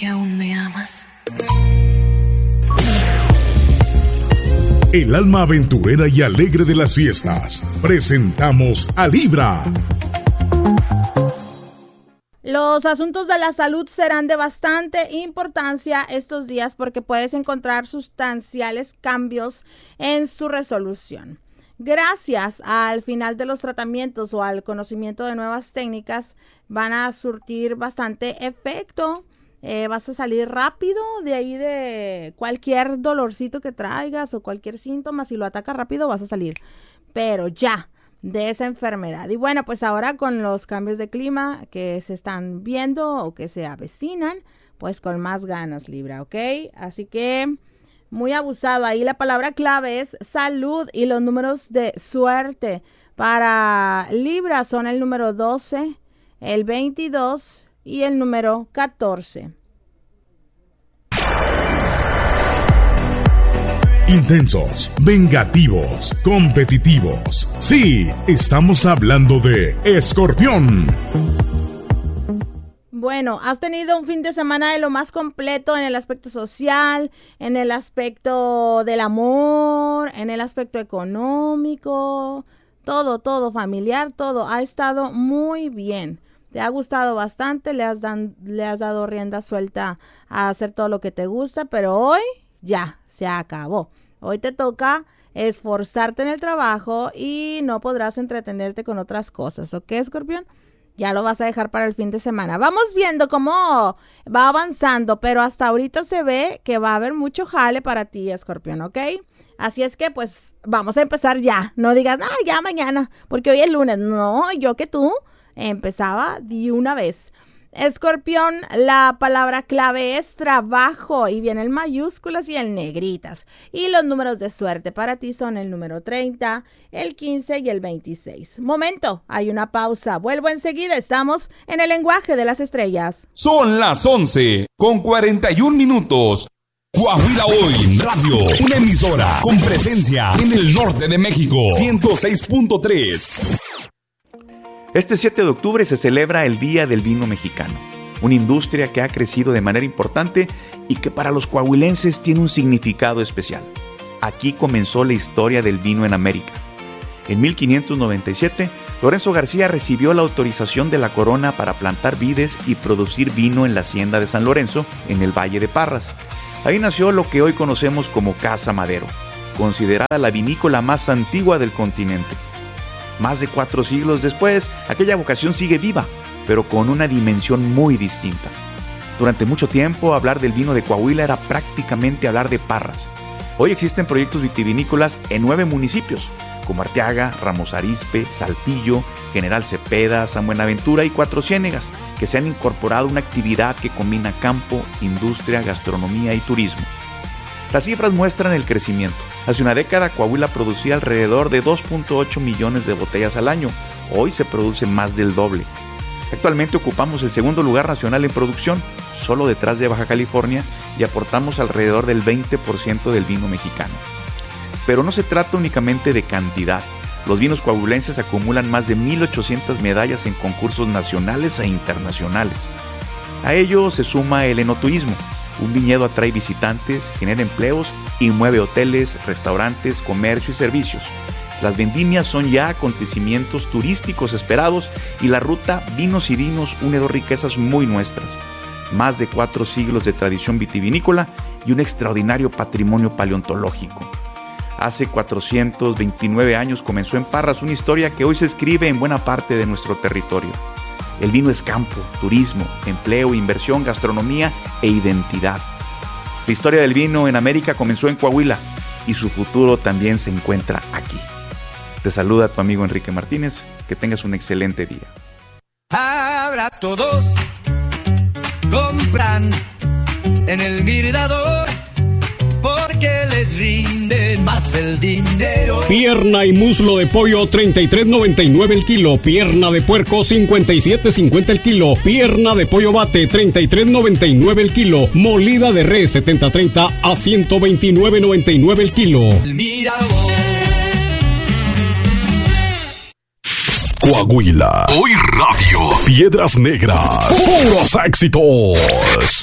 que aún me amas. El alma aventurera y alegre de las fiestas. Presentamos a Libra. Los asuntos de la salud serán de bastante importancia estos días porque puedes encontrar sustanciales cambios en su resolución. Gracias al final de los tratamientos o al conocimiento de nuevas técnicas van a surtir bastante efecto. Vas a salir rápido de ahí de cualquier dolorcito que traigas o cualquier síntoma. Si lo ataca rápido vas a salir, pero ya de esa enfermedad. Y bueno, pues ahora con los cambios de clima que se están viendo o que se avecinan, pues con más ganas, Libra, ¿ok? Así que muy abusado. Ahí la palabra clave es salud y los números de suerte para Libra son el número 12, el 22 y el número 14. Intensos, vengativos, competitivos. Sí, estamos hablando de Escorpión. Bueno, has tenido un fin de semana de lo más completo en el aspecto social, en el aspecto del amor, en el aspecto económico, todo, familiar, todo. Ha estado muy bien. Te ha gustado bastante, le has dado rienda suelta a hacer todo lo que te gusta, pero hoy ya se acabó. Hoy te toca esforzarte en el trabajo y no podrás entretenerte con otras cosas, ¿ok, Escorpión? Ya lo vas a dejar para el fin de semana. Vamos viendo cómo va avanzando, pero hasta ahorita se ve que va a haber mucho jale para ti, Escorpión, ¿ok? Así es que, pues, vamos a empezar ya. No digas, ya mañana, porque hoy es lunes. No, yo que tú empezaba de una vez. Escorpión, la palabra clave es trabajo y viene en mayúsculas y en negritas. Y los números de suerte para ti son el número 30, el 15 y el 26. Momento, hay una pausa. Vuelvo enseguida, estamos en el lenguaje de las estrellas. Son las 11:41. Coahuila Hoy Radio, una emisora con presencia en el norte de México. 106.3. Este 7 de octubre se celebra el Día del Vino Mexicano, una industria que ha crecido de manera importante y que para los coahuilenses tiene un significado especial. Aquí comenzó la historia del vino en América. En 1597, Lorenzo García recibió la autorización de la corona para plantar vides y producir vino en la hacienda de San Lorenzo, en el Valle de Parras. Ahí nació lo que hoy conocemos como Casa Madero, considerada la vinícola más antigua del continente. Más de 4 siglos después, aquella vocación sigue viva, pero con una dimensión muy distinta. Durante mucho tiempo, hablar del vino de Coahuila era prácticamente hablar de Parras. Hoy existen proyectos vitivinícolas en 9 municipios, como Arteaga, Ramos Arizpe, Saltillo, General Cepeda, San Buenaventura y Cuatro Ciénegas, que se han incorporado a una actividad que combina campo, industria, gastronomía y turismo. Las cifras muestran el crecimiento. Hace una década, Coahuila producía alrededor de 2.8 millones de botellas al año. Hoy se produce más del doble. Actualmente ocupamos el segundo lugar nacional en producción, solo detrás de Baja California, y aportamos alrededor del 20% del vino mexicano. Pero no se trata únicamente de cantidad. Los vinos coahuilenses acumulan más de 1,800 medallas en concursos nacionales e internacionales. A ello se suma el enoturismo. Un viñedo atrae visitantes, genera empleos y mueve hoteles, restaurantes, comercio y servicios. Las vendimias son ya acontecimientos turísticos esperados y la ruta Vinos y Dinos une 2 riquezas muy nuestras. Más de 4 siglos de tradición vitivinícola y un extraordinario patrimonio paleontológico. Hace 429 años comenzó en Parras una historia que hoy se escribe en buena parte de nuestro territorio. El vino es campo, turismo, empleo, inversión, gastronomía e identidad. La historia del vino en América comenzó en Coahuila y su futuro también se encuentra aquí. Te saluda tu amigo Enrique Martínez. Que tengas un excelente día. Ahora todos compran en el Mirador porque les rinde más el dinero. Pierna y muslo de pollo 33.99 el kilo. Pierna de puerco 57.50 el kilo. Pierna de pollo bate 33.99 el kilo. Molida de res 70-30 a 129.99 el kilo. El Mirador. Coahuila Hoy Radio. Piedras Negras. Puros éxitos.